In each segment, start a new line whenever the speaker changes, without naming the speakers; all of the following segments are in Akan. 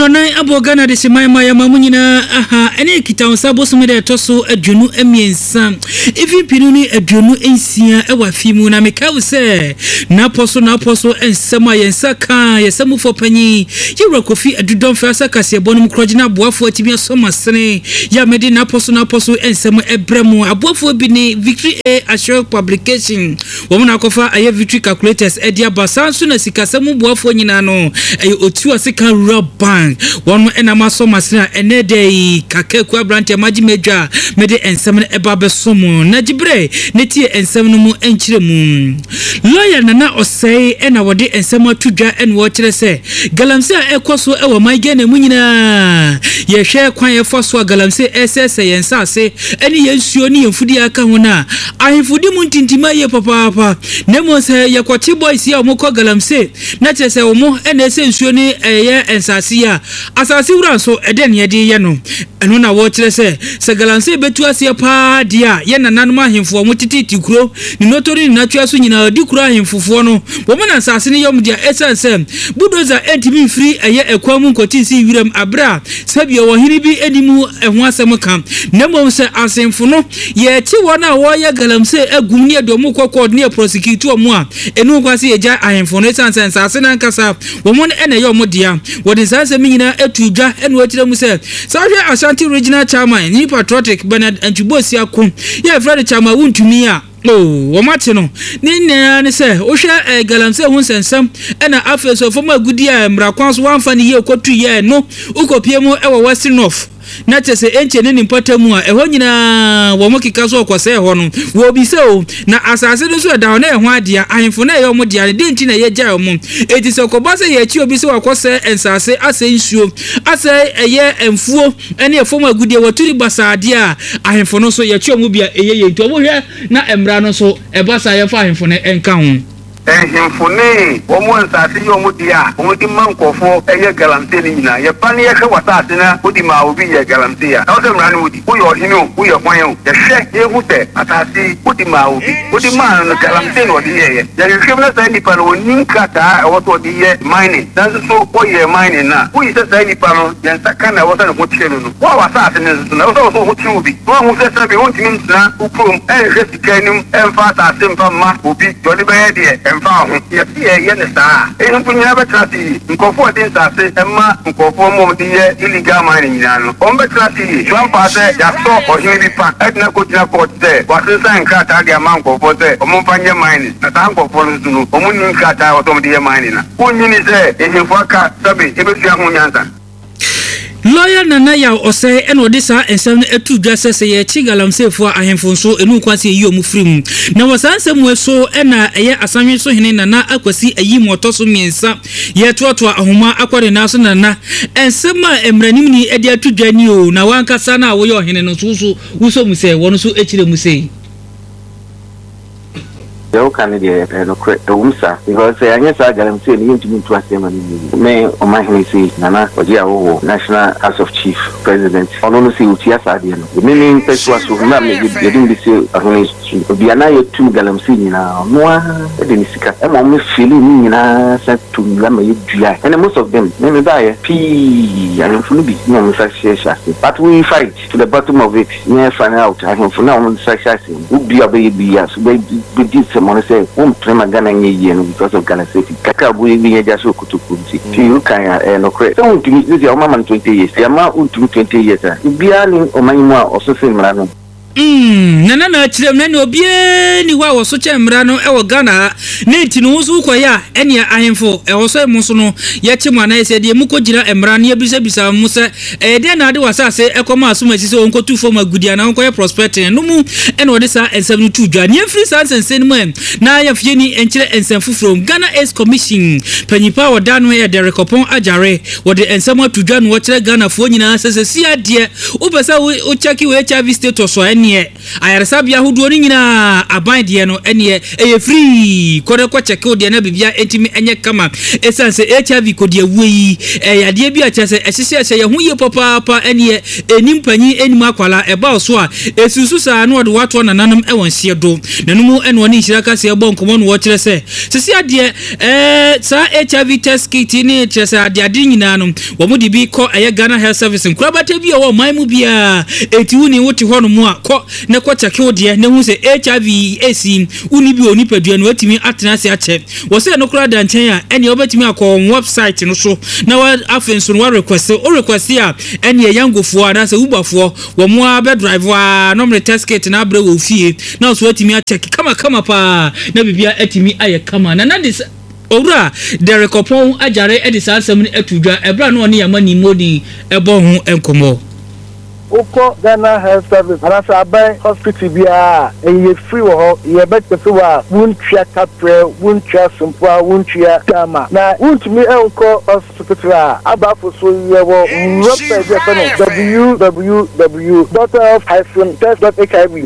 nonai abogana de semai ya mamunyina ene kita sabo somede toso adwunu emiensa efi pinuni adwunu ensia ewa fimu na mekawo se na poso ensema yensa kan yesemu fopanyi yewra kofi adudon fasa kase bonum krojina boafo atimi somasene ya mede na poso ensema ebremu aboafo bi ni Victory A Assure Publication womuna kofa aye Victory Calculators edia basanso na sikasemu boafo nyina no otu asika rural bank wonu enama somasene enede kakeku abrante magimedwa mede ensem eba besomu na jibre netie ensem no mu enchiremu lawyer nana osei ena wode ensem atudwa en wo kire se galamse ekoso ewo maigene munyina ye hwe kwan ye foso galamse ss yensase eni yensuo ni yemfudi aka hona ahifudi mu ntintima ye papa nemo se ye kwati boys ya omko galamse na chese omo ena ese nsuo ni ye ensase ya asase wura so eden ye de ye no eno na wo kire se galamse betu ase pa dia ye nananom ahimfo mo tititi kuro ni notori ni natwa so nyina di kuro ahimfofo no wo mo na asase ni yom dia essence budoza entimi free eye ekwamu nkotinsi wiram abra sabia wo hiri bi edimu eho asem kan nemo se asemfo no ye ti wona wo ye galamse agum ni edomu kokod ni prosecute omo a enu kwase ye ja ahimfo no essence asase na nkasa wo mo ene ye omo dia wo de sanse mi nyina etudwa enu atire mu se sahwe Ashanti Regional Chairman ni Patriotic Bernard Antibosi akon ye Fred Chama wuntumi a wo mate no ni ne se wo hwe galamse hu sensam ena afeso foma gudi a mrakwan so wanfa ni ye kotu ye no ukopie mu ewo Western North na tese enche ne nimpatamu a eho nyina wo mokika so okose ho no wo bi se o na asase no so da na eho adia ahemfo na ye omo dia ne denti na ye gya omo eti se okobase ye chi obi se wakose ensase ase nsuo ase eye emfuo ene efom agudie waturi basa adia ahemfo no so ye chi omo bia eye ye to wo hwe na emra no so ebasa ye fa ahemfo ne enka ho
ehimfune omo nsase yo mudia omudi mankofo eye galamse ni nyina ye pani ye hwata na odi ma obi ye galamse ya na odem ran odi uyo hinu uyo kwan ye hye ye hute atase odi ma odi ma no galamse no odi ye ye hwem na sai nipa no ninka ta e woto odi ye mining dan so o ye mining na uyi se sai nipa no ye nsaka na woto no kotire no wa wasa ase ne na woto so kotire obi no hu se sabe wontimi nsna ukrom hwe sikanim emfa ta semfa ma obi jodi be ye de emfa ye ne saa enkunya betrati nkofo din sase emma nkofo mom di ye illegal mining nyina no on betrati jwampa se ya so ohiri bi pa edna ko tina ko te wasensa nka ta dia man nkofo se omfanye mining na ta nkofo no sunu omunni nka ta otom di ye mining na onyini se ehefo aka sabe ebesia ho nyansa
lawyer nana ya ose eno disa ensem etudwa sese ye chi galamsefo ahemfo so enu kwase yi omu frim na wasanse mu so ena eye asanwe so hene nana akwasi ayi motoso miensa ye totoa ahoma akwade na so nana ensem a emranim ni edi atudwa ni o na wankasa na wo ye ohene no so wuso mu se wono so echire mu se
yo kan de no umsa because anya sa galamse ni ntumi ntu asema ni me o mahini si nana oji awo National House of Chief President ono no si utia sa de no me ni peswa so na me de ndi se ahoni bia na yo tu galamse ni na noa de ni sika e mo me feel ni na sa tu la me dua and most of them me buy p and funu bi no me sa share but we fight to the bottom of it me find out I for now on sa share we be bia so be money say prema Ghana nye because of Ghana safety kaka bu ye just okutukunti you can no credit so ntumi this your mama 20 years your mama 20 years bia ni omanyimu a osofe mra no
nana na chirem na obie ni wa wo so chemra no e wo Ghana ne ti no so koya ene ahemfo e wo so mu so no ye chema na ese de mu ko gira emra na bisa mu se e de na de wasase e koma asuma si se won ko tu fo magudia na won ko ye prospecting no mu ene wo de sa ensem no tu dwa ne free sanse sen mu na ya fie ni enchire ensem from Ghana Ace Commission panyipa wo da no ye Derek Opon Ajare wo de ensem atu dwa no wo kire Ghana fo nyina sese sia de wo pesa wo check we HIV status so enye ayaresabia hodo ni nyina aban de no ene free kode kwa check o de na bibia entimi enye kama esanse HIV kode awuyi yade bi a chese ehye ye hu ye papa ene enimpanyi enim akwala eba so a esusu sa na ode wato nananum ewonse do nanum ene woni hiraka se ebo nkomo no wo kire se sisi ade sa HIV test kit ni chese ade nyina no wo mu de bi ko Ghana Health Service nkurabata bi o man mu bia etiwu ni woti ho no mu a ko ne ko check o de ne hu se HIV AC uni bi oni padua no atimi atena se ache wo se no kura da nchen a ene obetimi akọ website no so na wa afenso no request a ene yangofo a na se ubafo wo mu a be drive a no test kit na abre wo fie na so atimi a check kama pa na bibia atimi aye kama na this Ora Derek Opon ajare edisa asem ni atudwa ebra no ne yamani modi ebo hu enkomo
Uko Ghana Health Service anasa abai hospital bia eye free wo ye bet so wa wuntwa kapre wuntwa sompoa wuntwa kama na wuntumi enko hospital abafo so ye wo website ye no www.health-test.hiv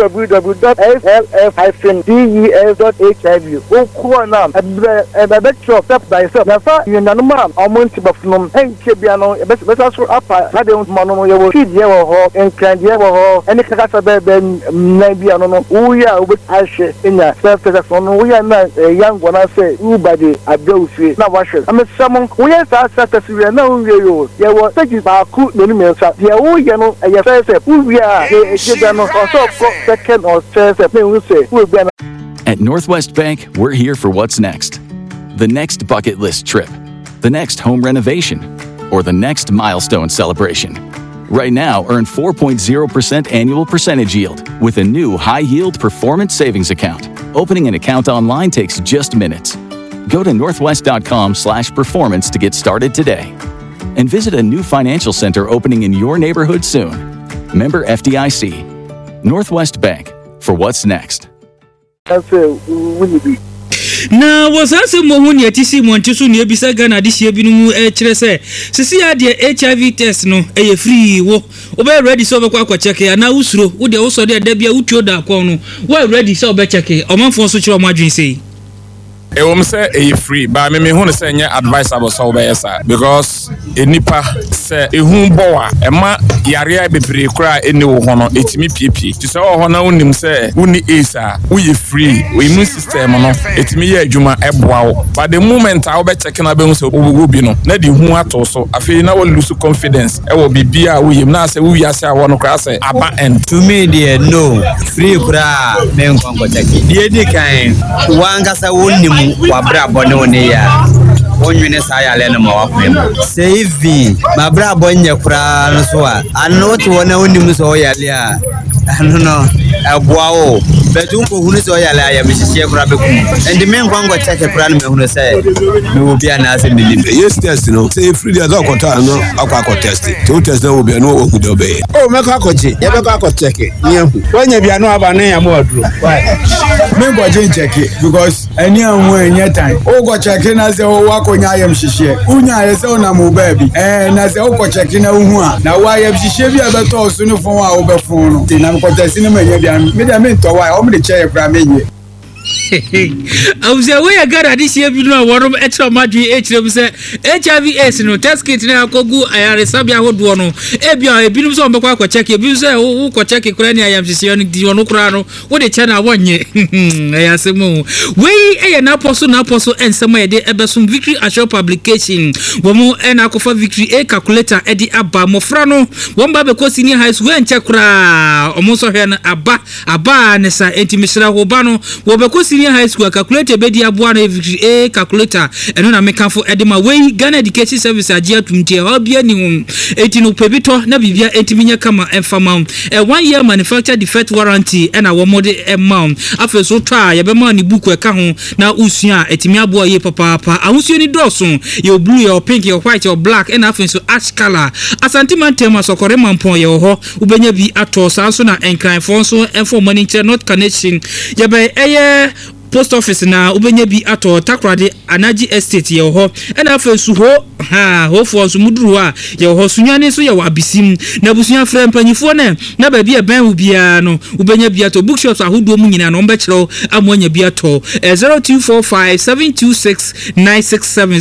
www.slf-des.hiv uko na ebe step by step na fa yenanuma omonti bafnum enke bia no ebe so apa na de mo ye wo ho enkrandia ho ene kaka bebe na bia no uya obi ahye enya self test no uya na yango na say ubade abeusie na wahwe amesam uya sa test we na uye yo ye wo tegi ba ku no ni mensa ye uye no ye say uya e jeda no so ko second or third me we say we be.
At Northwest Bank, we're here for what's next. The next bucket list trip, the next home renovation, or the next milestone celebration. Right now, earn 4.0% annual percentage yield with a new high-yield performance savings account. Opening an account online takes just minutes. Go to northwest.com/performance to get started today. And visit a new financial center opening in your neighborhood soon. Member FDIC. Northwest Bank, for what's next.
Na wasase mo hu ne atisi mo ntiso ne ebisa Ghana de hie binumu kire se sisi ya de HIV test no free wo obe ready so be kwa check ya na usuro wo de wo so de da bia utuo da kon no wo ready so be check omanfo so kire mo adwen sei
say free, but me who say nya advisable so be yesa because enipa say ehun bowa ema yare bebre kura eni wo hono etimi pp ti say wo hono unim say uni esa we free we immune system no etimi ye adwuma eboa wo but the moment I be check na be hu say obugo bi no na di hu ato so afi na wo lose confidence e wo bibia wo yim na say wo wiase a wo no kura say aba end
to me there no free kura me nkonko check die di kan wanga sa wonim wabra bono ne ya onwene sa ya le no ma wakwem save mabra bonye kura no so a ano to wona onim so yale a ano no aboawo betu ko hunu so yale ya mehihie kura beku and me nkwango check kura no me hunu say me wo bia na ase milim
yes test no say free there go contact no akwa test to test no wo bia no wo kudo be
o me ka koche ye be ka check yehu wanya bia no aba ne ya mo aduro me go check because any anwo enye time o go check na say o wa konya ayem hihie unya ye say na mo baby na say o go check na uhu a na wa ayem hihie bia be to so no fon a wo be fon no ti na ko test ni me ye bia me dia me to wa o me che kra me ye
Auze we Ghana this year bi no worom etro madwe ekyirem se HIV/AIDS no test kit na akogu ayare sabia hodo no ebia ebinum so mbekwa akọ check ebinum so wo ko check kura ni ayam sisi no di ono kura no wo de che na wonye ayasemu we na poso ensema ye de ebesum Victory Assure publication wo mu na akofa Victory calculator edi aba mofra no wo mba be ko senior high school enche kura omo so hwe na aba ne sa entimisira ho ba no wo be ko senior high school calculator be di aboa na Victory calculator eno na mekanfo edema we Ghana Education Service agia tumtie ho bia ni hum eti no pebito na bibia entiminya kama enfama 1 year manufacturer defect warranty na wo mode amount afeso twa ye be ma ni buku eka ho na usua etimi aboa ye papa ahusua ni dosun ye blue ye pink ye white ye black na afeso ash color asantimantem asokore mampon ye ho ubenya bi ato sanso na enkran fonso enfo money not connection ye be post office na ubenya bi ato Takrade Anaji Estate ye ho ena afa su ho ho fo so muduru a ye ho sunwane so ye wa abisim na busunya fra mpanyifo na ba bi e ban ubia no ubenya bi ato bookshops ahodo mu nyina no mbekiro amonya bi ato 0245726967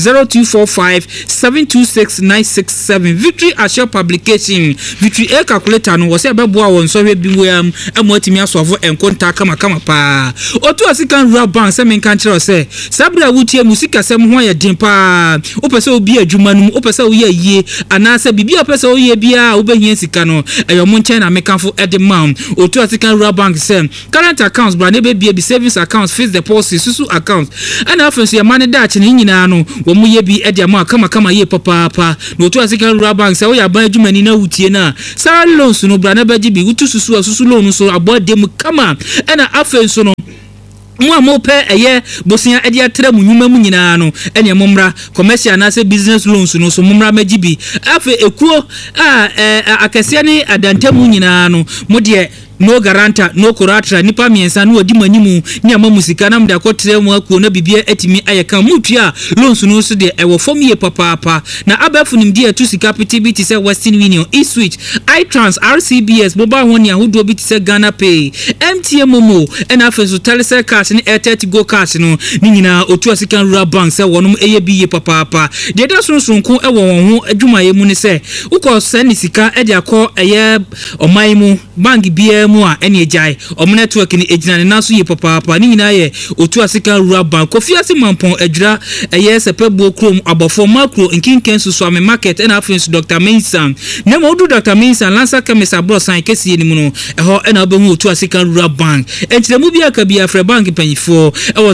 0245726967 Victory Assure Publication Victory A calculator no wose abeboa won so hwe bi wam amotimi asovo enkonta kama pa otu asikan rural bank se men kan kire se sabra wutie musika sem ho ye den pa opese obi adwuma num opese oye yie anase bibi opese oye bia obehia sika no eyo nchen na mekanfo edemam otu asikan rural bank se current accounts bra ne be bia bi savings accounts fixed deposit susu accounts ana afenso ye mane dachi ne nyina no wo mu ye bi ediama kama ye papa no otu asikan rural bank se wo ya ban adwuma ni na wutie na sa loans no bra na baji bi wutu susu loan so abodem kama ana afenso no mo pe eye bosia edi atra mu nyuma mu nyina no ene momra commercial na business loans no so momra magibi afa ekuo akase ne adantamu nyina no mo de no garanta no kuratra nipa miensa no odi manimu ni amamusika na mda kotre mu akuo na bibia etimi ayeka mutua loans no so de ewo fom ye papa na abafu nimdi atu sika PTB se Western Union eSwitch iTrans RCBS mobile money ahodo bi se Ghana Pay MTN Momo ena afenso Telecel cash ni Airtel Go cash no ni nyina otu asika rural bank se wonum eye bi ye papa de da sonko ewo won ho adwumaye mu ne se ukọ sani sika e de akọ eye oman mu bank bia mu a ene ejai omo network ni ejina ne naso ye papa ni nyina ye otu asika rural bank Kofi Asimampon adwura eye sepebuo krom abofo macro nkinken so ame market ena afenso Dr. Mensan ne mo du Dr. Mensan lansa kamesa bro san kesi ni mu no eho ena obehu otu asika rural bank entiremu bia ka bia fra bank panyifo ewo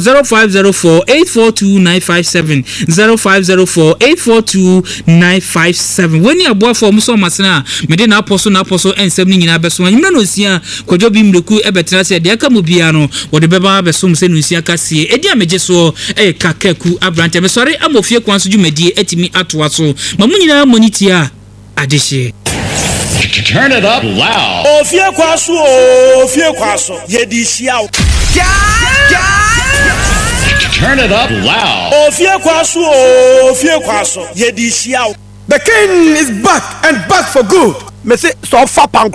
0504842957 0504842957 weni aboafo muso masena mede na aposo ensem ni nyina beso anyina no sia kwadwo bi mreku ebetra se de aka mu bia no wode beba beso se no sia kasie edi ameje so kakaku abrante mesori amofie kwanso dwumadie etimi atoa so mamunyina monitia adehye.
Turn it up loud.
Ofie kwaso yedi shiao.
Turn it up loud.
Ofie kwaso yedi shiao.
The king is back and back for good. Me say so far